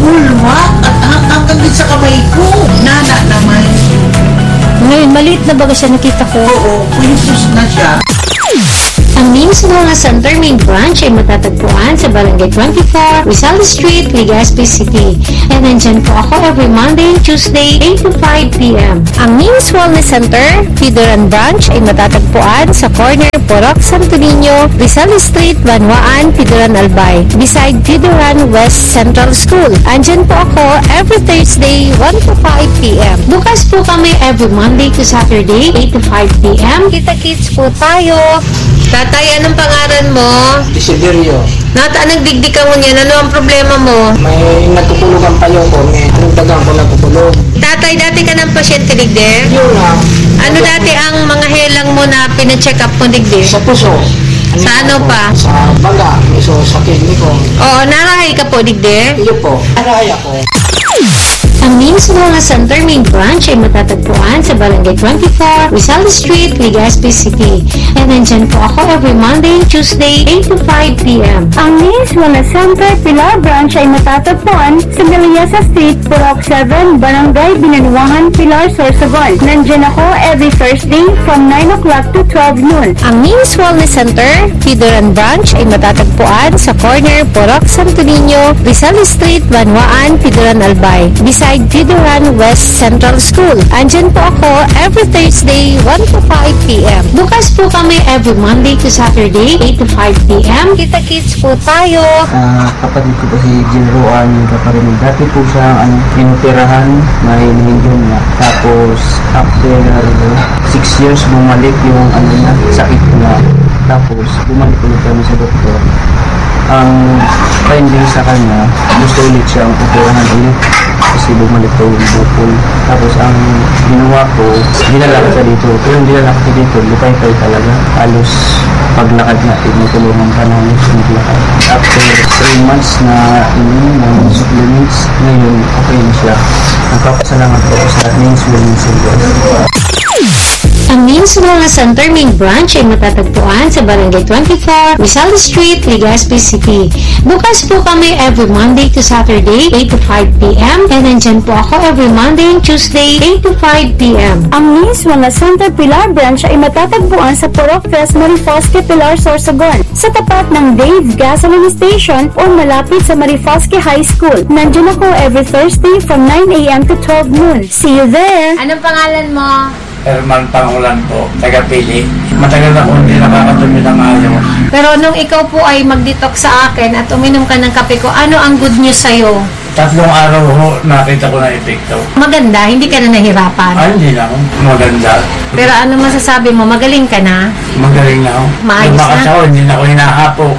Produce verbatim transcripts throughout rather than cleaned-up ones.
bulwak at hanggang din sa kamay ko. Nana naman. Ngayon, maliit na baga siya nakita ko. Oo, kulisus na siya. Ang Nims Wellness Center Main Branch ay matatagpuan sa Barangay twenty-four, Rizal Street, Legazpi City. And nandyan po ako every Monday and Tuesday, eight to five p m Ang Nims Wellness Center, Pidoran Branch ay matatagpuan sa corner Porok, Santo Niño, Rizal Street, Banwaan, Pidoran Albay, beside Pidoran West Central School. Andyan po ako every Thursday, one to five p m Bukas po kami every Monday to Saturday, eight to five p m Kita-kits po tayo. Tatay, anong pangalan mo? Desiderio. Nata, nagdigdig ka mo niyan. Ano ang problema mo? May nagkukulugan pa yung ko. May nagdagang ko nagkukulog. Tatay, dati ka ng pasyente, digdig? Yun na. Ano dati ang mga helang mo na pina-check up mo, digdig? Sa puso. Sa ano pa? Sa baga. So, sa kidney ko. Oo, narahay ka po, digdig? Iyo po. Narahay ako. Ang Nims Wellness Center Main Branch ay matatagpuan sa Barangay twenty-four, Rizal Street, Legazpi City. And nandyan po ako every Monday and Tuesday, eight to five p m Ang Nims Wellness Center Pilar Branch ay matatagpuan sa Meliasa Street, Purok seven, Barangay Binanuangan, Pilar, Sorsogon. Nandyan ako every Thursday from nine o'clock to twelve noon. Ang Nims Wellness Center Pidoran Branch ay matatagpuan sa corner Purok, Santo Niño, Rizal Street, Banwaan, Pidoran Albay, beside Pidoran West Central School. Andyan po ako every Thursday, one to five p m Bukas po kami every Monday to Saturday, eight to five p m Kita-kits po tayo. Uh, kapatid ko po si Jill Roan, yung kaparinig. Dati po siya ang inoperahan na hinihindihan niya. Tapos, after six years, bumalik yung ano niya, sakit niya. Tapos, bumalik ulit kami sa doktor. Ang finding sa kanya, gusto ulit siyang operahan ulit kasi bumalik daw yung bukol. Tapos ang ginawa ko, dinala ko siya dito. Pero yung dinala ko dito, lupay-tay talaga. Halos paglakad natin, natulungan ka na halos maglakad. After three months na inumin ng supplements, ngayon okay na siya. Nagpapasalamat ko sa Nims Wellness Center. Ang Nims Wellness Center Main Branch ay matatagpuan sa Barangay twenty-four, Rizal Street, Legazpi City. Bukas po kami every Monday to Saturday, eight to five p m And nandyan po ako every Monday and Tuesday, eight to five p m Ang Nims Wellness Center Pilar Branch ay matatagpuan sa Purok Tres Marifosque, Pilar, Sorsogon, sa tapat ng Dave's Gasoline Station o malapit sa Marifosque High School. Nandyan ako every Thursday from nine a m to twelve noon. See you there! Anong pangalan mo? Herman Pangulan po, taga-Pili. Matagal na po hindi nakakatumi ng ayos. Pero nung ikaw po ay mag-detox sa akin at uminom ka ng kape ko, ano ang good news sa'yo? Tatlong araw ho, nakita ko na epekto. Maganda, hindi ka na nahirapan. Ay, hindi lang. Maganda. Pero ano masasabi mo, magaling ka na? Magaling na ho. Maayos Lumakas na? ako, hindi na ako hinahapo.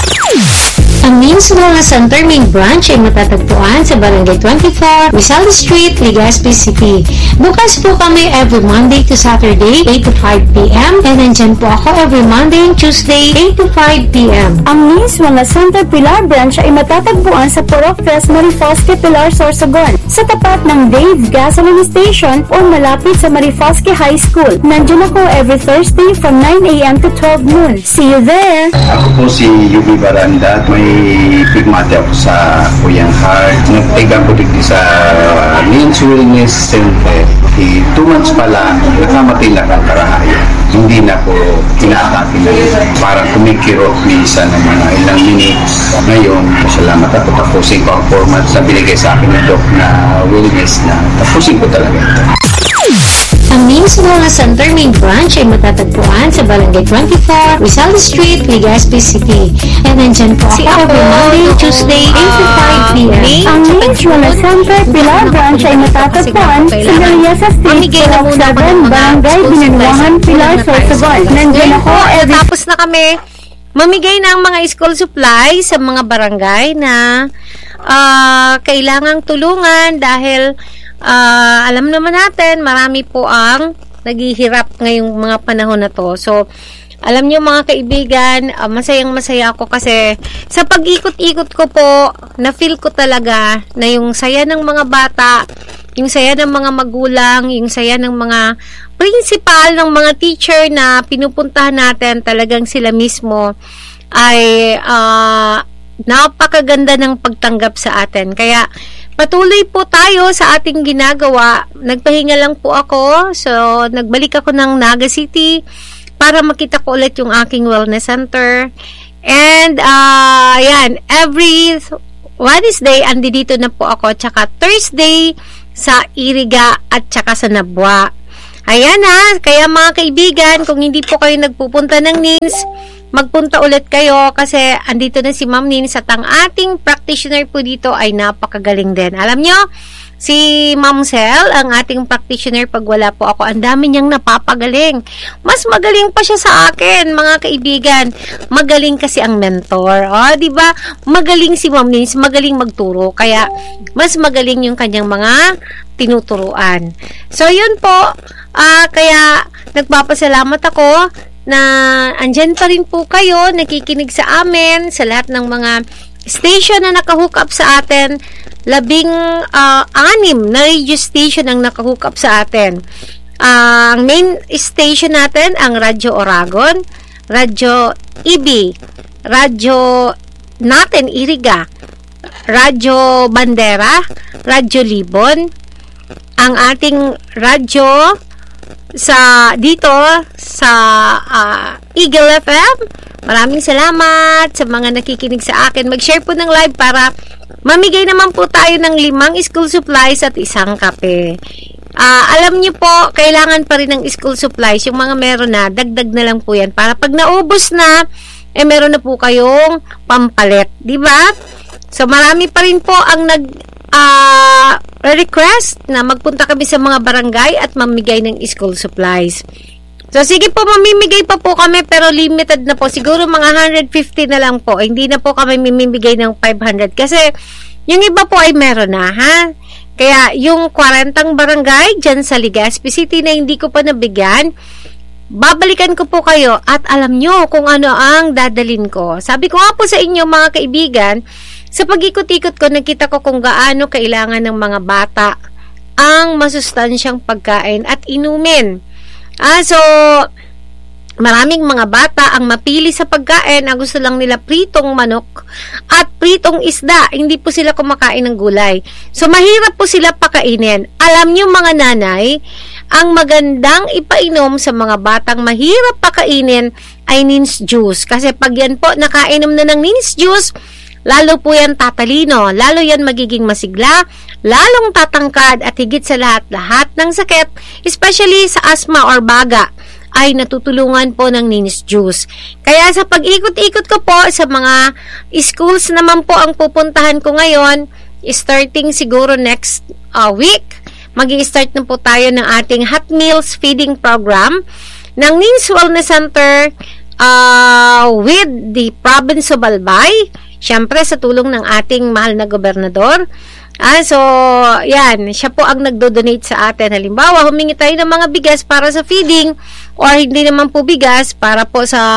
Ang Nims Wellness Center Main Branch ay matatagpuan sa Barangay twenty-four, Rizal Street, Legazpi City. Bukas po kami every Monday to Saturday, eight to five p m And nandyan po ako every Monday and Tuesday, eight to five p m Ang Nims Wellness Center Pilar Branch ay matatagpuan sa Purok Tres Marifosque, Pilar, Sorsogon, sa tapat ng Dave's Gasoline Station o malapit sa Marifosque High School. Nandyan ako every Thursday from nine a m to twelve noon. See you there! Ako po si Yubi Baranda. May pigmate ako sa Kuyang Heart. Nagtigang ko dito sa Nims Wellness Center. E, two months pa lang, nakamatay lang ang karahayan. Hindi na ko tinatake na parang kumikirot minsan ng mga ilang minutes. Ngayon, salamat ako. Tapusin ko ang four months na binigay sa akin ng doc na wellness na tapusin ko talaga ito. Ang Nims Wellness Center Main Branch ay matatagpuan sa Barangay twenty-four, Rizal Street, Legazpi City. And nandyan po ako every Monday, Tuesday, eight to five p m Ang Nims Wellness Center Pilar Branch ay matatagpuan sa Meliasa Street, Purok seven, Barangay Binanuangan, Pilar, Sorsogon. Nandyan ako every... Tapos na kami mamigay ng mga school supply sa mga barangay na uh, kailangang tulungan dahil Uh, alam naman natin, marami po ang naghihirap ngayong mga panahon na to. So, alam nyo mga kaibigan, uh, masayang masaya ako kasi sa pag-ikot-ikot ko po, na-feel ko talaga na yung saya ng mga bata, yung saya ng mga magulang, yung saya ng mga principal, ng mga teacher na pinupuntahan natin, talagang sila mismo ay uh, napakaganda ng pagtanggap sa atin. Kaya, patuloy po tayo sa ating ginagawa. Nagpahinga lang po ako. So, nagbalik ako ng Naga City para makita ko ulit yung aking wellness center. And, uh, yan, every Wednesday, andito na po ako. Tsaka Thursday, sa Iriga at tsaka sa Nabwa. Ayan ha, kaya mga kaibigan, kung hindi po kayo nagpupunta ng N I N S, magpunta ulit kayo kasi andito na si Ma'am Nins at ang ating practitioner po dito ay napakagaling din. Alam nyo, si Ma'am Cel, ang ating practitioner pag wala po ako, ang dami niyang napapagaling. Mas magaling pa siya sa akin, mga kaibigan. Magaling kasi ang mentor. O, di ba? Magaling si Ma'am Nins, magaling magturo. Kaya, mas magaling yung kanyang mga tinuturuan. So, yun po. Uh, kaya, nagpapasalamat ako na andyan pa rin po kayo, nakikinig sa amin, sa lahat ng mga station na nakahook up sa atin. Labing uh, anim na radio station ang nakahook up sa atin. Uh, ang main station natin, ang Radyo Oragon, Radyo I B, Radyo natin Iriga, Radyo Bandera, Radyo Libon, ang ating radyo sa dito sa uh, Eagle F M. Maraming salamat sa mga nakikinig sa akin. Mag-share po ng live para mamigay naman po tayo ng limang school supplies at isang kape. Uh, alam niyo po, kailangan pa rin ng school supplies. Yung mga meron na, dagdag na lang po yan. Para pag naubos na, eh meron na po kayong pampalit. Diba? So, marami pa rin po ang nag uh, request na magpunta kami sa mga barangay at mamigay ng school supplies. So, sige po, mamimigay pa po kami pero limited na po. Siguro mga one hundred fifty na lang po. Hindi na po kami mamimigay ng five hundred kasi yung iba po ay meron na, ha? Kaya yung forty barangay dyan sa Legazpi City na hindi ko pa nabigyan, babalikan ko po kayo at alam nyo kung ano ang dadalin ko. Sabi ko nga po sa inyo mga kaibigan, sa pag-ikot-ikot ko, nakita ko kung gaano kailangan ng mga bata ang masustansyang pagkain at inumin. Ah, so, maraming mga bata ang mapili sa pagkain, ang gusto lang nila pritong manok at pritong isda. Hindi po sila kumakain ng gulay. So, mahirap po sila pakainin. Alam niyo mga nanay, ang magandang ipainom sa mga batang mahirap pakainin ay Nins juice. Kasi pag yan po nakainom na ng Nins juice, lalo po yan tatalino, lalo yan magiging masigla, lalong tatangkad at higit sa lahat-lahat ng sakit, especially sa asthma or baga, ay natutulungan po ng Nins juice. Kaya sa pag-ikot-ikot ko po sa mga schools naman po ang pupuntahan ko ngayon, starting siguro next uh, week, mag-i-start na po tayo ng ating hot meals feeding program ng Nins Wellness Center uh, with the province of Albay. Siyempre, sa tulong ng ating mahal na gobernador. Ah, so, yan. Siya po ang nagdo-donate sa atin. Halimbawa, humingi tayo ng mga bigas para sa feeding or hindi naman po bigas para po sa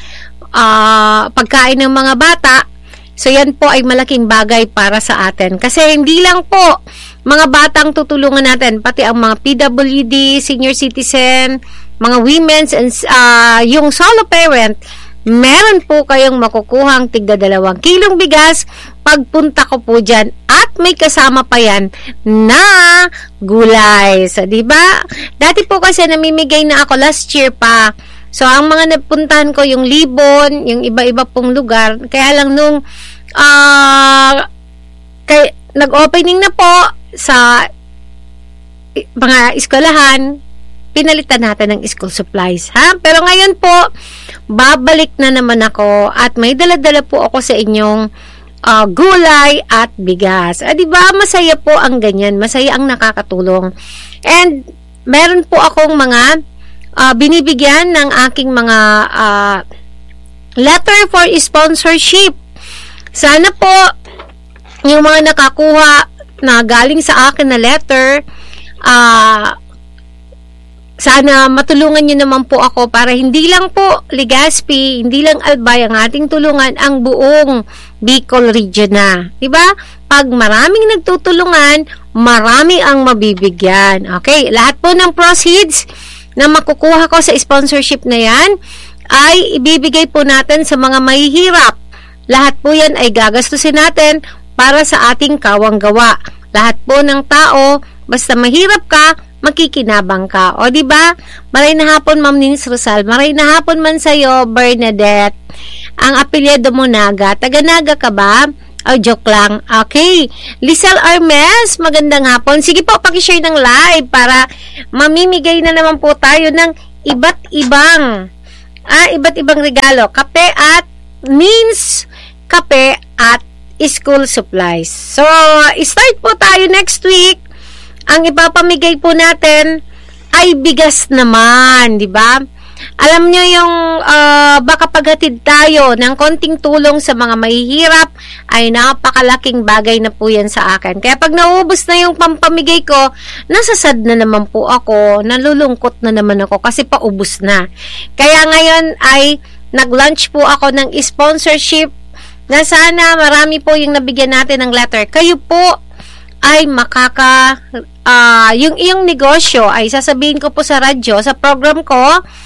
uh, pagkain ng mga bata. So, yan po ay malaking bagay para sa atin. Kasi hindi lang po mga batang tutulungan natin, pati ang mga P W D, senior citizen, mga women's, and uh, yung solo parent, meron po kayong makukuhang tigda dalawang kilong bigas pagpunta ko po dyan at may kasama pa yan na gulay. So, diba? Dati po kasi namimigay na ako last year pa. So, ang mga napuntahan ko yung Libon, yung iba-iba pong lugar. Kaya lang nung uh, kay, nag-opening na po sa mga eskwelahan, pinalitan natin ng school supplies, ha? Pero ngayon po, babalik na naman ako at may dala-dala po ako sa inyong uh, gulay at bigas. Ah, di ba? Masaya po ang ganyan. Masaya ang nakakatulong. And meron po akong mga uh, binibigyan ng aking mga uh, letter for sponsorship. Sana po yung mga nakakuha na galing sa akin na letter, ah, uh, sana matulungan nyo naman po ako para hindi lang po Legazpi, hindi lang Albay ang ating tulungan, ang buong Bicol region na. Diba? Pag maraming nagtutulungan, marami ang mabibigyan. Okay? Lahat po ng proceeds na makukuha ko sa sponsorship na yan ay ibibigay po natin sa mga mahihirap. Lahat po yan ay gagastusin natin para sa ating kawang gawa. Lahat po ng tao, basta mahirap ka, makikinabang ka. O, di ba? Maray na hapon, Ma'am Nins Rosal. Maray na hapon man sa'yo, Bernadette. Ang apelyido mo Naga. Taga-Naga ka ba? O, joke lang. Okay. Lizelle Armes, magandang hapon. Sige po, pakishare ng live para mamimigay na naman po tayo ng iba't ibang ah, iba't ibang regalo. Kape at Nins Kape at school supplies. So, start po tayo next week. Ang ipapamigay po natin ay bigas naman, di ba? Alam nyo yung uh, baka paghatid tayo ng konting tulong sa mga mahihirap ay napakalaking bagay na po yan sa akin. Kaya pag naubos na yung pampamigay ko, nasasad na naman po ako, nalulungkot na naman ako kasi paubos na. Kaya ngayon ay nag-launch po ako ng sponsorship na sana marami po yung nabigyan natin ng letter. Kayo po ay makaka uh, yung iyong negosyo ay sasabihin ko po sa radyo, sa program ko,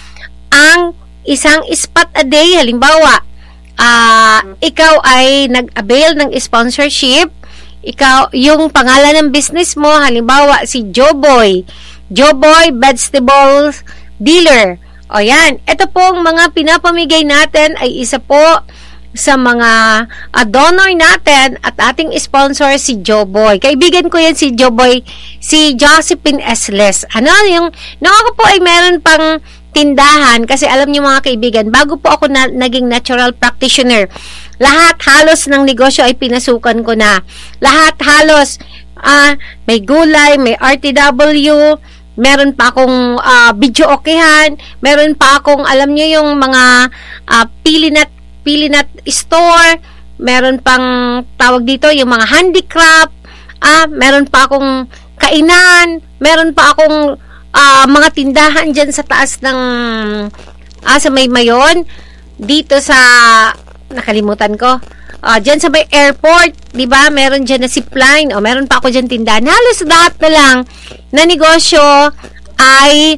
ang isang spot a day. Halimbawa, uh, ikaw ay nag-avail ng sponsorship, ikaw, yung pangalan ng business mo, halimbawa si Joboy, Joboy Vegetable Dealer. O yan, ito pong mga pinapamigay natin ay isa po sa mga uh, donor natin at ating sponsor si Joboy. Kaibigan ko yan si Joboy, si Josephine Esles. Ano yung, nung ako po ay meron pang tindahan, kasi alam niyo mga kaibigan, bago po ako na, naging natural practitioner, lahat halos ng negosyo ay pinasukan ko na. Lahat halos, uh, may gulay, may R T W, meron pa akong uh, video okehan, meron pa akong, alam niyo yung mga uh, pilinat Pilinat store, meron pang tawag dito yung mga handicraft, ah, meron pa akong kainan, meron pa akong ah, mga tindahan dyan sa taas ng ah, sa may mayon, dito sa nakalimutan ko, ah, dyan sa may airport, di ba? Meron dyan na zipline, o meron pa ako dyan tindahan. Halos lahat na lang na negosyo ay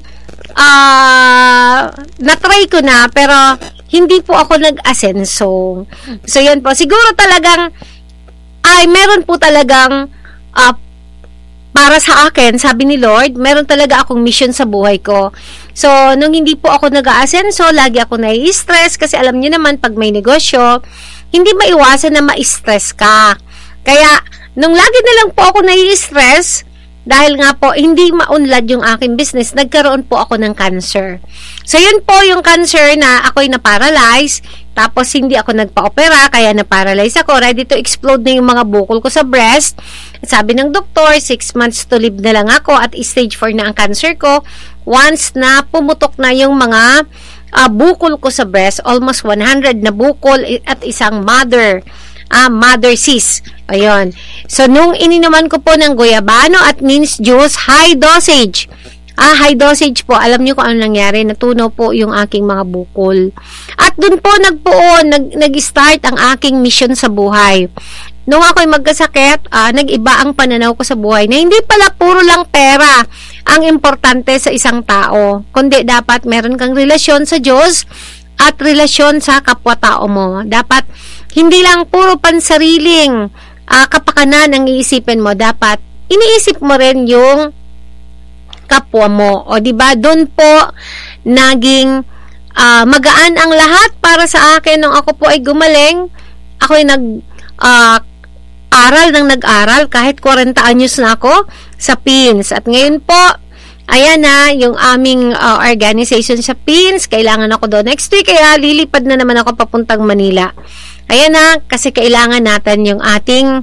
ah, na-try ko na, pero hindi po ako nag-asenso. So, yan po. Siguro talagang, ay, meron po talagang, uh, para sa akin, sabi ni Lord, meron talaga akong mission sa buhay ko. So, nung hindi po ako nag-asenso, lagi ako nai-stress, kasi alam niyo naman, pag may negosyo, hindi maiwasan na ma-stress ka. Kaya, nung lagi na lang po ako nai-stress, dahil nga po, hindi maunlad yung aking business, nagkaroon po ako ng cancer. So, yun po yung cancer na ako'y na-paralyze, tapos hindi ako nagpa-opera, kaya na-paralyze ako, ready to explode na yung mga bukol ko sa breast. At sabi ng doktor, six months to live na lang ako, at stage four na ang cancer ko. Once na pumutok na yung mga uh, bukol ko sa breast, almost one hundred na bukol at isang mother, ah, mother cyst. Ayun. So, nung ininuman ko po ng goyabano at mince juice, high dosage. Ah, high dosage po. Alam niyo kung ano nangyari. Natunaw po yung aking mga bukol. At dun po nagpuo, nag, nag-start ang aking mission sa buhay. Nung ako'y magkasakit, ah, nag-iba ang pananaw ko sa buhay na hindi pala puro lang pera ang importante sa isang tao. Kundi dapat meron kang relasyon sa Diyos at relasyon sa kapwa-tao mo. Dapat hindi lang puro pansariling uh, kapakanan ang iisipin mo. Dapat iniisip mo rin yung kapwa mo. O diba, doon po naging uh, magaan ang lahat para sa akin. Nung ako po ay gumaling, ako'y nag uh, aral ng nag-aral kahit forty anyos na ako sa P I N S. At ngayon po, ayan na, yung aming uh, organization sa P I N S, kailangan ako doon next week, kaya lilipad na naman ako papuntang Manila. Ayan na, kasi kailangan natin yung ating,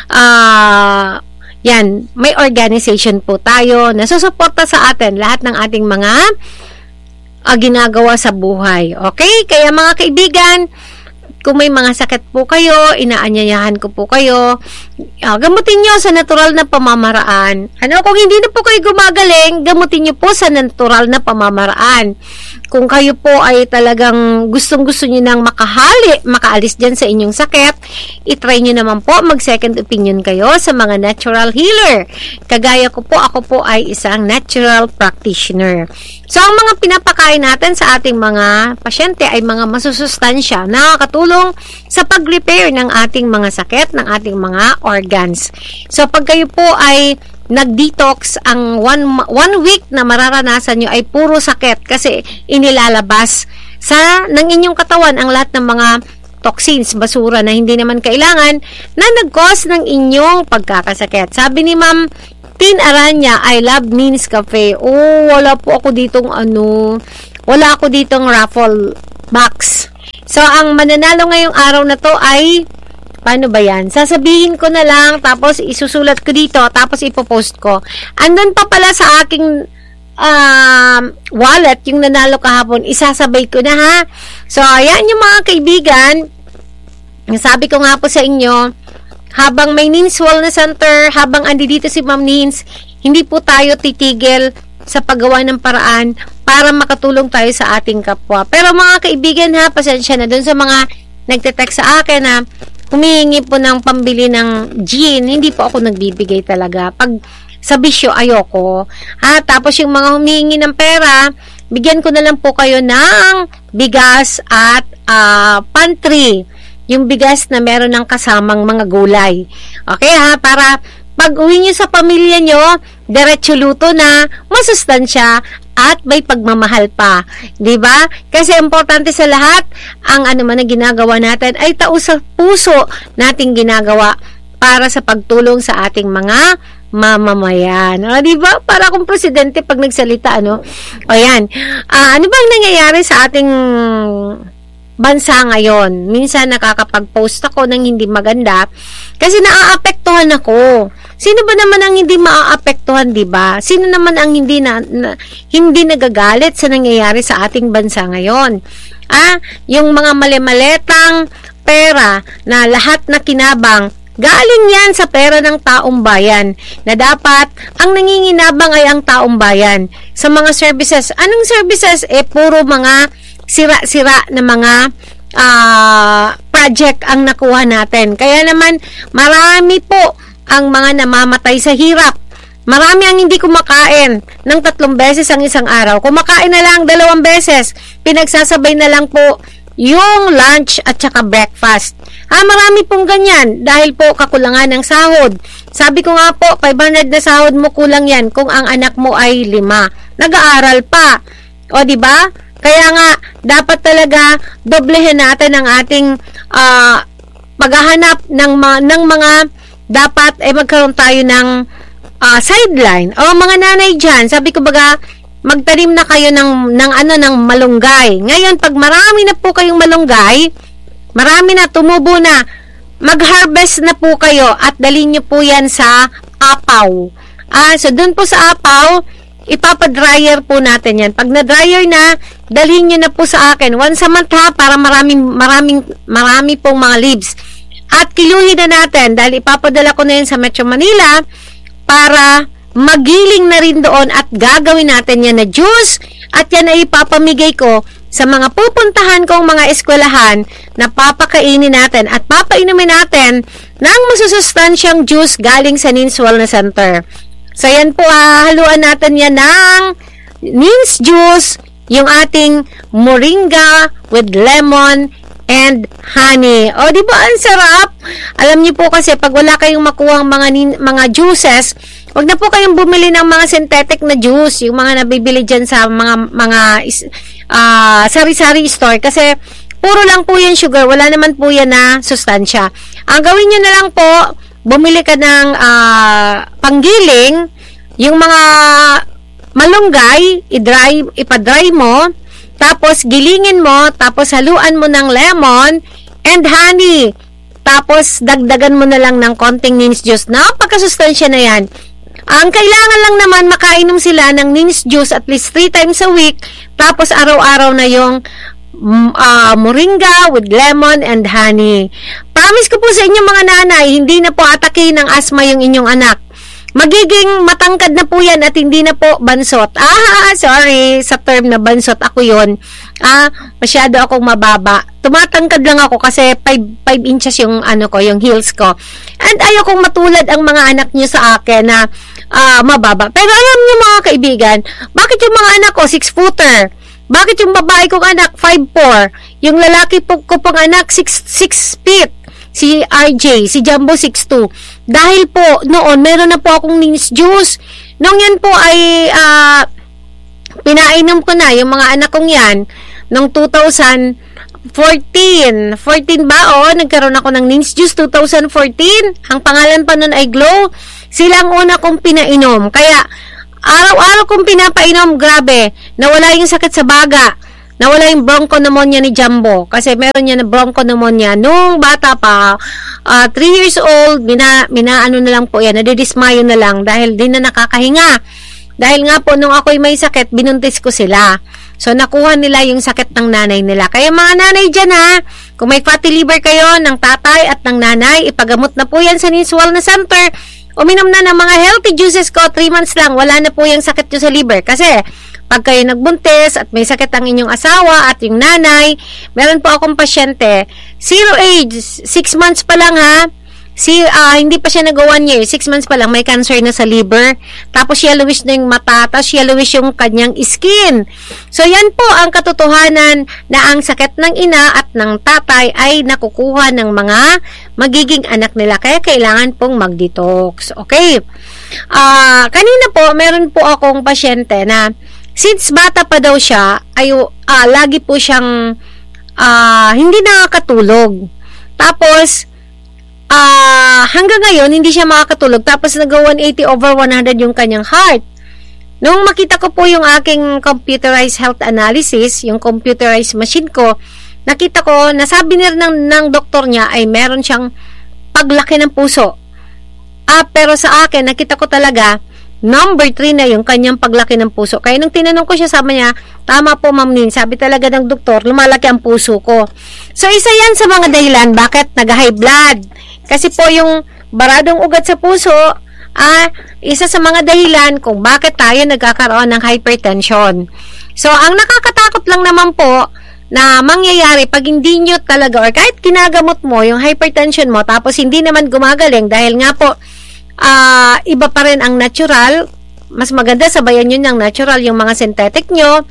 uh, yan, may organization po tayo na susuporta sa atin, lahat ng ating mga uh, ginagawa sa buhay. Okay? Kaya mga kaibigan, kung may mga sakit po kayo, inaanyayahan ko po kayo, uh, gamutin nyo sa natural na pamamaraan. Ano, kung hindi na po kayo gumagaling, gamutin nyo po sa natural na pamamaraan. kung kayo po ay talagang gustong-gusto nyo nang makahali, makaalis dyan sa inyong sakit, itry nyo naman po mag-second opinion kayo sa mga natural healer. Kagaya ko po, ako po ay isang natural practitioner. So, ang mga pinapakain natin sa ating mga pasyente ay mga masusustansya na nakakatulong sa pag-repair ng ating mga sakit, ng ating mga organs. So, pag kayo po ay nag-detox, ang one, one week na mararanasan nyo ay puro sakit kasi inilalabas sa ng inyong katawan ang lahat ng mga toxins, basura na hindi naman kailangan na nag-cause ng inyong pagkakasakit. Sabi ni Ma'am Tin Aranya, I love Nins Cafe. Oh, wala po ako ditong ano, wala ako ditong raffle box. So, ang mananalo ngayong araw na to ay, paano ba yan? Sasabihin ko na lang, tapos isusulat ko dito, tapos ipopost ko. Andun pa pala sa aking uh, wallet, yung nanalo kahapon, isasabay ko na ha. So, ayan yung mga kaibigan. Sabi ko nga po sa inyo, habang may Nins Wellness Center, habang andi dito si Ma'am Nins, hindi po tayo titigil sa paggawa ng paraan para makatulong tayo sa ating kapwa. Pero mga kaibigan ha, pasensya na dun sa mga nagte-text sa akin na humihingi po ng pambili ng gin, hindi po ako nagbibigay talaga. Pag sa bisyo, ayoko. Ha? Tapos yung mga humihingi ng pera, bigyan ko na lang po kayo ng bigas at uh, pantry. Yung bigas na meron ng kasamang mga gulay. Okay ha? Para pag uwi nyo sa pamilya nyo, diretso luto na, masustansya, at may pagmamahal pa. Diba? Kasi importante sa lahat, ang ano man na ginagawa natin ay taos sa puso nating ginagawa para sa pagtulong sa ating mga mamamayan. O, diba? Para akong presidente pag nagsalita, ano? O, yan. Uh, ano bang nangyayari sa ating bansa ngayon? Minsan nakakapag-post ako ng hindi maganda kasi naaapektuhan ako. Sino ba naman ang hindi maaapektuhan, di ba? Sino naman ang hindi na, na hindi nagagalit sa nangyayari sa ating bansa ngayon? Ah, yung mga mali-maletang pera na lahat na kinabang, galing yan sa pera ng taong bayan na dapat ang nanginginabang ay ang taong bayan. Sa mga services, anong services? Eh, puro mga sira-sira na mga uh, project ang nakuha natin. Kaya naman, marami po ang mga namamatay sa hirap. Marami ang hindi kumakain ng tatlong beses ang isang araw. Kumakain na lang dalawang beses. Pinagsasabay na lang po yung lunch at saka breakfast. Ha, marami pong ganyan dahil po kakulangan ng sahod. Sabi ko nga po, five hundred na sahod mo, kulang yan kung ang anak mo ay lima. Nag-aaral pa. O, di ba? Kaya nga, dapat talaga doblehin natin ang ating uh, paghahanap ng, ma- ng mga dapat eh magkaroon tayo ng uh, sideline. O mga nanay dyan, sabi ko baga, magtanim na kayo ng, ng ano, ng malunggay. Ngayon, pag marami na po kayong malunggay, marami na, tumubo na, mag-harvest na po kayo at dalhin nyo po yan sa Apaw. Ah, so dun po sa Apaw, ipapadryer po natin yan. Pag na-dryer na, dalhin nyo na po sa akin. Once a month ha, para maraming, maraming, marami pong mga leaves. At kiluhin na natin, dahil ipapadala ko na yun sa Metro Manila, para magiling na rin doon at gagawin natin yan na juice. At yan ay ipapamigay ko sa mga pupuntahan kong mga eskwelahan na papakainin natin at papainumin natin ng masusustansyang juice galing sa Nins Wellness Center. So, yan po, hahaluan natin yan ng Nins juice, yung ating moringa with lemon and honey. O, di ba ang sarap? Alam niyo po kasi, pag wala kayong makuhang mga, mga juices, wag na po kayong bumili ng mga synthetic na juice, yung mga nabibili dyan sa mga, mga uh, sari-sari store. Kasi, puro lang po yan sugar. Wala naman po yan na sustansya. Ang gawin nyo na lang po, bumili ka ng uh, panggiling, yung mga malunggay, i-dry, ipa-dry mo, tapos gilingin mo, tapos haluan mo ng lemon and honey. Tapos dagdagan mo na lang ng konting Nins juice. Napakasustansya na yan. Ang kailangan lang naman makainom sila ng Nins juice at least three times a week, tapos araw-araw na yung Uh, moringa with lemon and honey. Promise ko po sa inyo mga nanay, hindi na po atake ng asthma yung inyong anak. magiging matangkad na po yan at hindi na po bansot. Ah, sorry, sa term na bansot ako yon. Ah, masyado akong mababa. Tumatangkad lang ako kasi five inches yung ano ko, yung heels ko. And ayokong matulad ang mga anak niyo sa akin na uh, mababa. Pero alam niyo mga kaibigan, bakit yung mga anak ko six footer? Bakit yung babae kong anak five four? Yung lalaki po ko pong anak six feet? Si R J, si Jumbo six two. Dahil po, noon, meron na po akong Nins Juice. Nung yan po ay, uh, pinainom ko na, yung mga anak kong yan, noong two thousand fourteen. fourteen ba? O, nagkaroon ako ng Nins Juice two thousand fourteen. Ang pangalan pa nun ay Glow. Sila ang una kong pinainom. Kaya, araw-araw kong pinapainom, grabe, nawala yung sakit sa baga. Nawala yung bronchopneumonia ni Jumbo kasi meron niya na bronchopneumonia nung bata pa, uh, three years old, mina, mina ano na lang po yan, nadidismayo na lang dahil di na nakakahinga. Dahil nga po nung ako'y may sakit, binuntis ko sila. So nakuha nila yung sakit ng nanay nila. Kaya mga nanay dyan ha, kung may fatty liver kayo ng tatay at ng nanay, ipagamot na po yan sa Nins Wellness Center. Uminom na ng mga healthy juices ko, three months lang, wala na po yung sakit nyo sa liver. Kasi pag kayo nagbuntis at may sakit ang inyong asawa at yung nanay, meron po akong pasyente, zero age, six months pa lang ha, si, uh, hindi pa siya nag-one year, six months pa lang, may cancer na sa liver, tapos yellowish na yung mata, tapos yellowish yung kanyang skin. So yan po ang katotohanan na ang sakit ng ina at ng tatay ay nakukuha ng mga magiging anak nila, kaya kailangan pong mag-detox. Okay? Uh, kanina po, meron po akong pasyente na since bata pa daw siya, ay uh, lagi po siyang uh, hindi nakakatulog. Tapos, uh, hanggang ngayon, hindi siya makakatulog. Tapos, nag-one eighty over one hundred yung kanyang heart. Nung makita ko po yung aking computerized health analysis, yung computerized machine ko, nakita ko, nasabi niya ng, ng doktor niya ay meron siyang paglaki ng puso. Ah, pero sa akin, nakita ko talaga, number three na yung kanyang paglaki ng puso. Kaya nung tinanong ko siya, sabi niya, tama po ma'am Nin, sabi talaga ng doktor, lumalaki ang puso ko. So, isa yan sa mga dahilan bakit nag-high blood. Kasi po yung baradong ugat sa puso, ah, isa sa mga dahilan kung bakit tayo nagkakaroon ng hypertension. So, ang nakakatakot lang naman po, na mangyayari pag hindi nyo talaga, or kahit kinagamot mo yung hypertension mo, tapos hindi naman gumagaling, dahil nga po, Uh, iba pa rin ang natural, mas maganda sabayan yun ng natural yung mga synthetic nyo.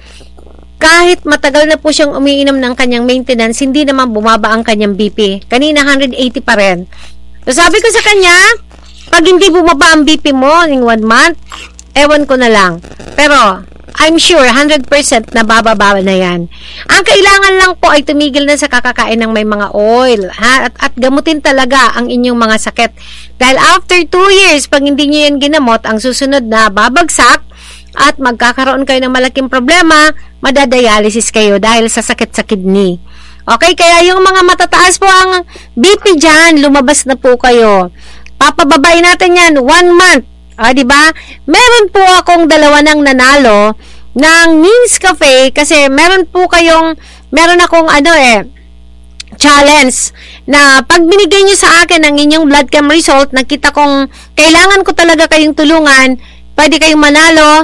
Kahit matagal na po siyang umiinom ng kanyang maintenance, hindi naman bumaba ang kanyang B P. Kanina one eighty pa rin. So sabi ko sa kanya, pag hindi bumaba ang B P mo in one month, ewan ko na lang, pero I'm sure one hundred percent na bababa na yan. Ang kailangan lang po ay tumigil na sa kakakain ng may mga oil, ha? At, at gamutin talaga ang inyong mga sakit. Dahil after two years, pag hindi nyo yan ginamot, ang susunod na babagsak at magkakaroon kayo ng malaking problema, madadialysis kayo dahil sa sakit sa kidney. Okay, kaya yung mga matataas po ang B P dyan, lumabas na po kayo. Papababain natin yan, one month. Ah, di ba? Meron po akong dalawa nang nanalo ng Nins Cafe kasi meron po kayong, meron akong ano eh, challenge na pag binigay nyo sa akin ang inyong blood chem result, nakita kong kailangan ko talaga kayong tulungan, pwede kayong manalo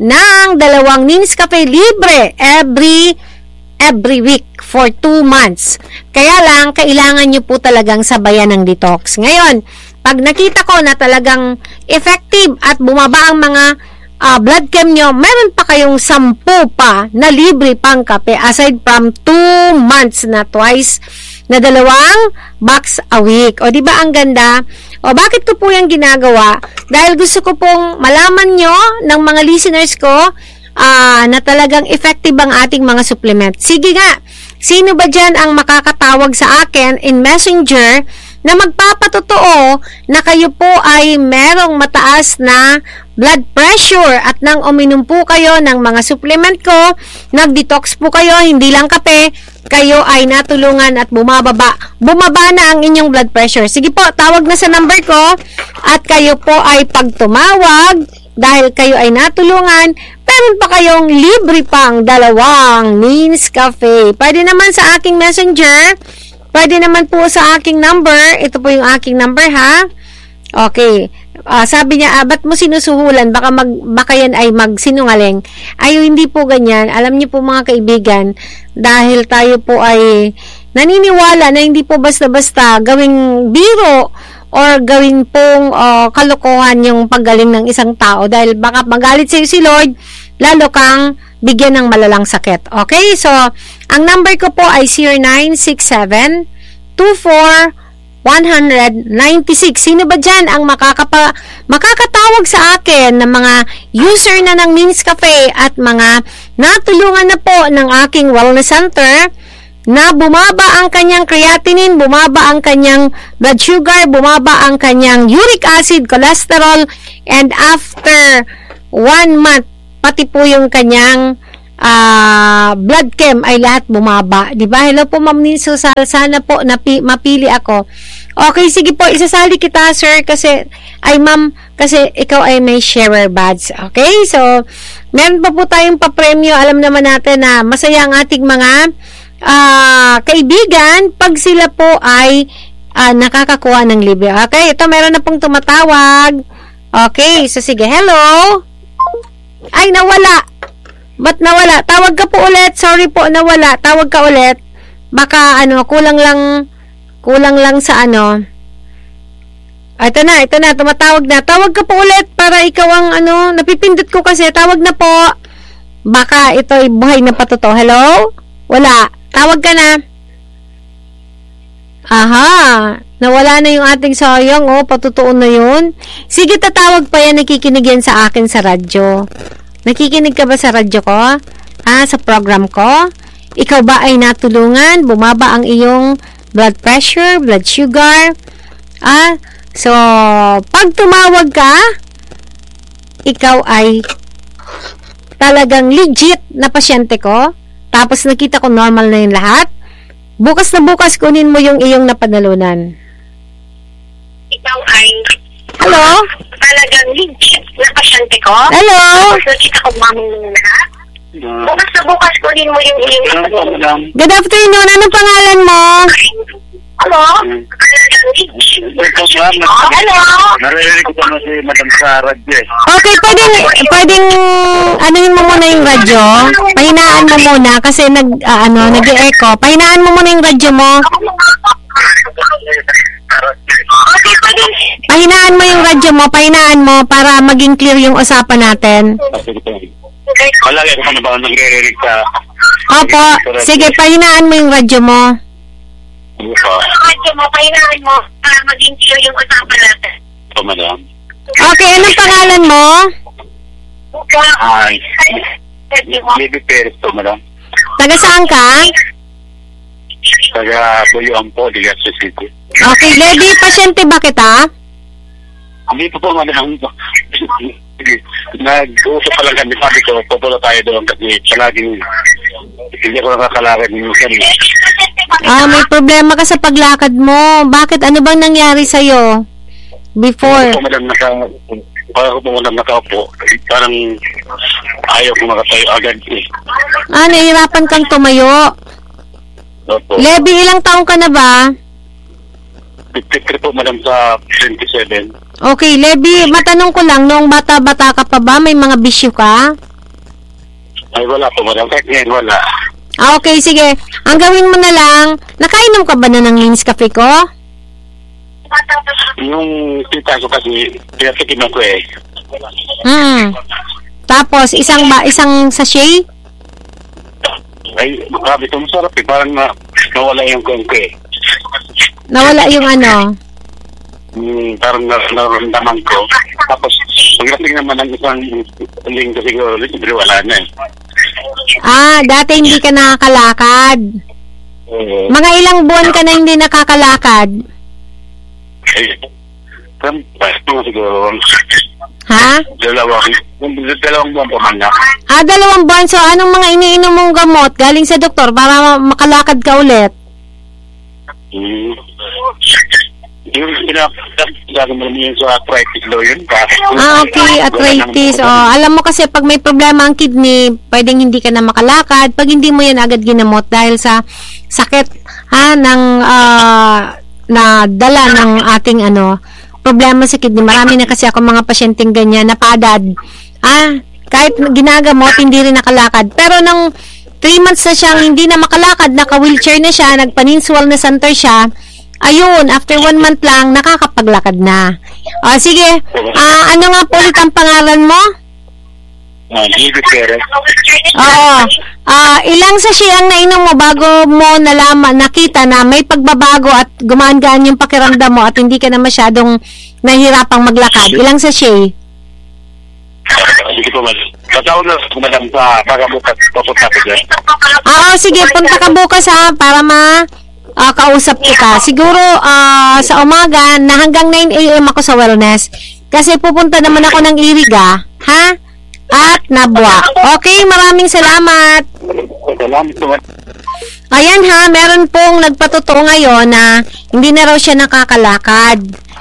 ng dalawang Nins Cafe libre every every week for two months. Kaya lang, kailangan nyo po talagang sabayan ng detox. Ngayon, pag nakita ko na talagang effective at bumaba ang mga uh, blood chem nyo, meron pa kayong sampu pa na libre pang kape aside from two months na twice na dalawang box a week. O, di ba ang ganda? O, bakit ko po yung ginagawa? Dahil gusto ko pong malaman nyo ng mga listeners ko uh, na talagang effective ang ating mga supplement. Sige nga, sino ba dyan ang makakatawag sa akin in Messenger na magpapatotoo na kayo po ay merong mataas na blood pressure at nang uminom po kayo ng mga supplement ko, nag-detox po kayo, hindi lang kape, kayo ay natulungan at bumababa. Bumaba na ang inyong blood pressure. Sige po, tawag na sa number ko at kayo po ay pag tumawag, dahil kayo ay natulungan, meron pa kayong libre pang dalawang Nins Cafe. Pwede naman sa aking messenger, pwede naman po sa aking number. Ito po yung aking number, ha? Okay. ah, sabi niya, ah, ba't mo sinusuhulan? Baka, mag, baka yan ay magsinungaling. Ay, hindi po ganyan. Alam niyo po mga kaibigan, dahil tayo po ay naniniwala na hindi po basta-basta gawing biro or gawin pong uh, kalokohan yung paggaling ng isang tao dahil baka magalit sa'yo si Lord, lalo kang bigyan ng malalang sakit. Okay? So, ang number ko po ay zero nine six seven two four one nine six. Sino ba dyan ang makakapa, makakatawag sa akin ng mga user na ng Means Cafe at mga natulungan na po ng aking wellness center na bumaba ang kanyang creatinine, bumaba ang kanyang blood sugar, bumaba ang kanyang uric acid, cholesterol, and after one month, pati po yung kanyang uh, blood chem ay lahat bumaba. Diba? Hello po, Ma'am Ninso, sana po napi, mapili ako. Okay, sige po, isasali kita, sir, kasi, ay ma'am, kasi ikaw ay may sharer badge. Okay, so, meron pa po tayong papremyo. Alam naman natin na masaya ang ating mga uh, kaibigan pag sila po ay uh, nakakakuha ng libre. Okay, ito meron na pong tumatawag. Okay, so sige, hello? Ay, nawala. Ba't nawala? Tawag ka po ulit. Sorry po, nawala. Tawag ka ulit. Baka, ano, kulang lang, kulang lang sa ano. Ah, ito na, ito na, tumatawag na. Tawag ka po ulit para ikaw ang, ano, napipindot ko kasi. Tawag na po. Baka ito'y buhay na patuto. Hello? Wala. Tawag ka na. Aha. Nawala na yung ating sayang, oh. Patutuon na yun. Sige, tatawag pa yan. Nakikinig yan sa akin sa radyo. Nakikinig ka ba sa radyo ko? Ah, sa program ko? Ikaw ba ay natulungan? Bumaba ang iyong blood pressure, blood sugar? Ah, so, pag tumawag ka, ikaw ay talagang legit na pasyente ko. Tapos nakita ko normal na yung lahat. Bukas na bukas kunin mo yung iyong napanalunan. Ikaw ay Hello? talagang legit na pasyente ko. Hello? Tapos nakita ko mami yung lahat. Bukas na bukas kunin mo yung iyong napanalunan. Good afternoon. Anong pangalan mo? Hello? Talagang legit na pasyente ko. Hello? Naririnig ko pa si Madam sa radyo eh. Okay, pwedeng, pwedeng, anuhin mo muna yung radyo. Pahinaan mo muna kasi nag, ah, ano, nag-e-echo. Pahinaan mo muna yung radyo mo. Okay, pwede. Pahinaan mo yung radyo mo, pahinaan mo para maging clear yung usapan natin. Malagi ako na ba nagre-rerig sa... Opo, sige, pahinaan mo yung radyo mo. Radyo mo, pahinaan mo para maging clear yung usapan natin. Ito, Madam. Okay, anong pangalan mo? Ay, Baby Perez to, Madam. Taga saan ka? Taga Buyuan po, Legazpi City. Okay, Lady, pasyente ba kita? Hindi po po, Madam. Nag-uusap pa lang kami, sabi ko, pupunta tayo doon kasi palaging hindi ako nakakalakad minsan. Ah, may problema ka sa paglakad mo. Bakit? Ano bang nangyari sa'yo? Before? Ako po, Madam, naka... Para ko po, Madam, nakaupo. Parang ayaw ko makatayo agad eh. Ah, nahihirapan kang tumayo. Opo. Levi, ilang taong ka na ba? fifty-three po, Madam, sa twenty-seven. Okay, Levi, matanong ko lang, noong bata-bata ka pa ba, may mga bisyo ka? Ay, wala po, Madam. Kahit ngayon, wala. Ah, okay, sige. Ang gawin mo na lang, nakainom ka ba na ng Means Cafe ko? Yung tita ko kasi, pinatikiman ko eh. Hmm. Tapos, isang ba, isang sachet? Ay, grabe ito, masarap eh. Parang na, nawala yung kong ko eh. Nawala yung ano? Hmm, parang nar- naramdaman ko. Tapos, pagdating naman ng isang linggo siguro, libre wala na eh. Ah, dati hindi ka nakakalakad. Oo. Mga ilang buwan ka na hindi nakakalakad? Eh, kan, ito siguro, Ha? dalawang, dalawang buwan pa man na. Ah, dalawang buwan. So, anong mga iniinom mong gamot galing sa doktor para ma- makalakad ka ulit? Hmm. Yung pinapagdagan mo naman yun sa arthritis daw yun. Ah, okay. Arthritis. Oh, alam mo kasi pag may problema ang kidney, pwedeng hindi ka na makalakad. Pag hindi mo yan agad ginamot dahil sa sakit ha, ng, uh, na dala ng ating ano, problema sa kidney. Marami na kasi ako mga pasyenteng ganyan, napadad. Ah, kahit ginagamot, hindi rin nakalakad. Pero nang three months na siyang hindi na makalakad, naka-wheelchair na siya, nagpaninsual na center siya, ayun, after one month lang, nakakapaglakad na. O, sige, ah, ano nga po ulit ang pangalan mo? Oo. Ah, ilang sachet ang nainom mo bago mo nalaman, nakita na may pagbabago at gumaan-gaan yung pakiramdam mo at hindi ka na masyadong nahihirapang maglakad? Ilang sachet? Hindi ko man. Patawag na madam sa pagabukas. Papunta ko dyan. Ah, oh, sige, punta ka bukas ha, para ma ah, kausap kita. Siguro ah, sa umaga na hanggang nine a.m. ako sa wellness. Kasi pupunta naman ako ng Iriga, ha? At Nabwa. Okay, maraming salamat. Salamat. Ayan ha, meron pong nagpatotoo ngayon na hindi na raw siya nakakalakad.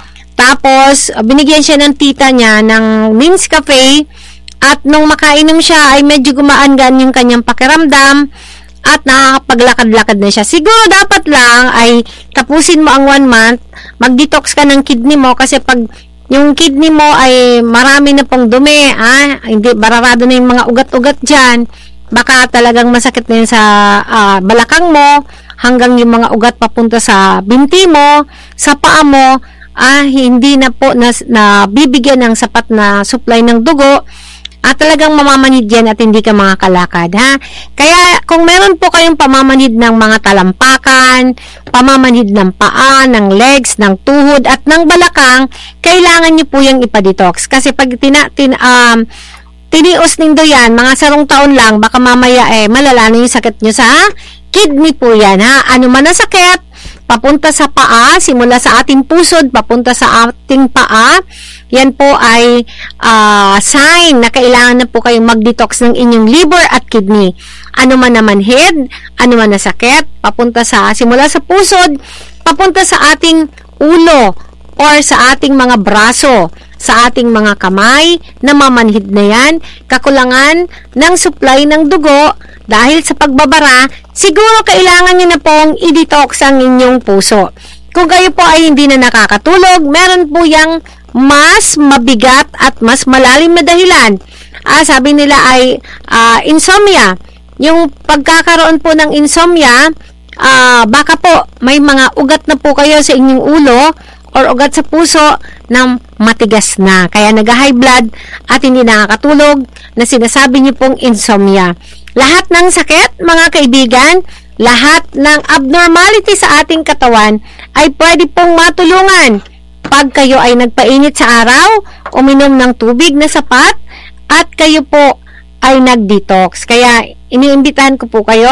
Tapos, binigyan siya ng tita niya ng Mints Cafe at nung makainom siya ay medyo gumaan-gaan yung kanyang pakiramdam at nakakapaglakad-lakad na siya. Siguro dapat lang ay tapusin mo ang one month, mag-detox ka ng kidney mo kasi pag yung kidney mo ay marami na pong dumi, ah, hindi, bararado na yung mga ugat-ugat dyan, baka talagang masakit na yun sa uh, balakang mo, hanggang yung mga ugat papunta sa binti mo, sa paa mo, ah, hindi na po na, na bibigyan ng sapat na supply ng dugo, at talagang mamamanid yan at hindi ka makakalakad, ha? Kaya, kung meron po kayong pamamanid ng mga talampakan, pamamanid ng paa, ng legs, ng tuhod, at ng balakang, kailangan nyo po yung ipadetox. Kasi pag tina, tin, um, tinios nindo yan, mga sarong taon lang, baka mamaya eh, malala na yung sakit nyo sa kidney po yan, ha? Ano man ang sakit, papunta sa paa, simula sa ating pusod, papunta sa ating paa, yan po ay uh, sign na kailangan na po kayong mag-detox ng inyong liver at kidney. Ano man naman head, ano man na sakit, papunta sa, simula sa pusod, papunta sa ating ulo or sa ating mga braso, sa ating mga kamay, namamanhid na yan, kakulangan ng supply ng dugo dahil sa pagbabara, siguro kailangan nyo na pong i-detox ang inyong puso. Kung kayo po ay hindi na nakakatulog, meron po yang mas mabigat at mas malalim na dahilan. Ah, sabi nila ay uh, insomnia. Yung pagkakaroon po ng insomnia, uh, baka po may mga ugat na po kayo sa inyong ulo or ugat sa puso na matigas na. Kaya nag-high blood at hindi nakakatulog na sinasabi niyo pong insomnia. Lahat ng sakit, mga kaibigan, lahat ng abnormality sa ating katawan ay pwede pong matulungan pag kayo ay nagpainit sa araw, uminom ng tubig na sapat, at kayo po ay nag-detox. Kaya iniimbitahan ko po kayo,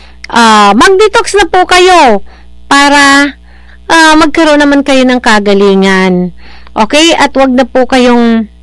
uh, mag-detox na po kayo para uh, magkaroon naman kayo ng kagalingan. Okay? At wag na po kayong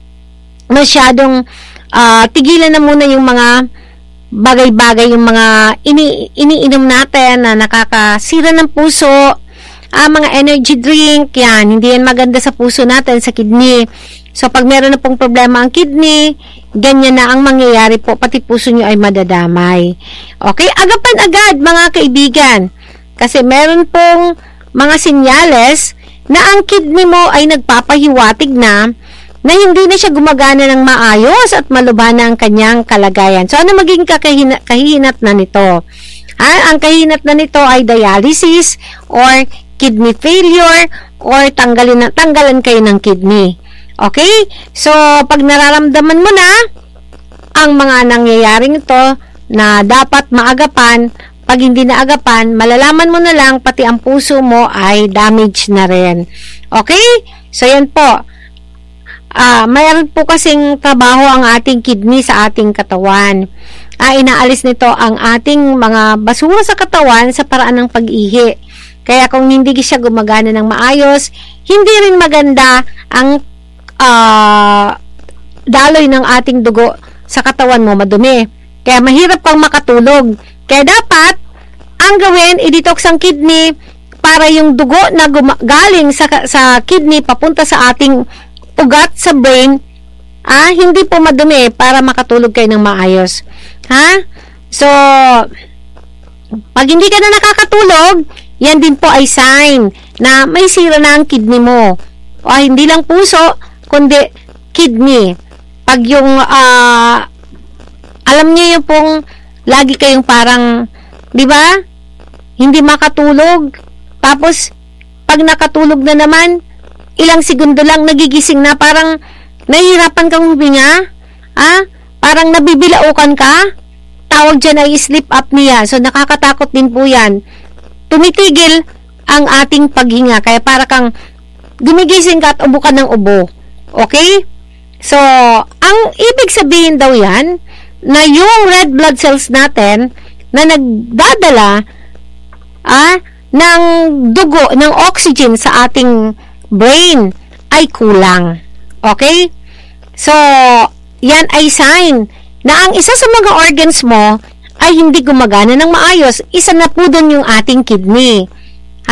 masyadong uh, tigilan na muna yung mga bagay-bagay, yung mga ini iniinom natin na nakakasira ng puso, ah, mga energy drink, yan, hindi yan maganda sa puso natin, sa kidney. So, pag meron na pong problema ang kidney, ganyan na ang mangyayari po, pati puso nyo ay madadamay. Okay? Agapan agad, mga kaibigan. Kasi meron pong mga sinyales na ang kidney mo ay nagpapahiwatig na na hindi na siya gumagana ng maayos at malubhan na ang kanyang kalagayan. So, ano maging kakahina, kahinat na nito? Ah, ang kahinat na nito ay dialysis or kidney failure or tanggalin na, tanggalan kayo ng kidney. Okay? So, pag nararamdaman mo na ang mga nangyayaring ito na dapat maagapan, pag hindi naagapan, malalaman mo na lang pati ang puso mo ay damaged na rin. Okay? So, yan po. Uh, mayroon po kasing trabaho ang ating kidney sa ating katawan. Uh, inaalis nito ang ating mga basura sa katawan sa paraan ng pag-ihi. Kaya kung hindi siya gumagana ng maayos, hindi rin maganda ang uh, daloy ng ating dugo sa katawan mo, madumi. Kaya mahirap pang makatulog. Kaya dapat, ang gawin, i-detox ang kidney para yung dugo na galing sa, sa kidney papunta sa ating ugat sa brain, ah, hindi po madumi para makatulog kayo ng maayos. Ha? So, pag hindi ka na nakakatulog, yan din po ay sign na may sira na ang kidney mo. O hindi lang puso, kundi kidney. Pag yung, ah, alam niyo yung pong, lagi kayong parang, di ba? Hindi makatulog. Tapos, pag nakatulog na naman, ilang segundo lang nagigising na, parang nahihirapan kang huminga. Ah? Parang nabibilaukan ka. Tawag dyan ay sleep apnea. So, nakakatakot din po yan. Tumitigil ang ating paghinga. Kaya para kang gumigising ka at ubo ka ng ubo. Okay? So, ang ibig sabihin daw yan, na yung red blood cells natin, na nagdadala ah, ng dugo, ng oxygen sa ating brain, ay kulang. Okay? So, yan ay sign na ang isa sa mga organs mo ay hindi gumagana ng maayos. Isa na po doon yung ating kidney.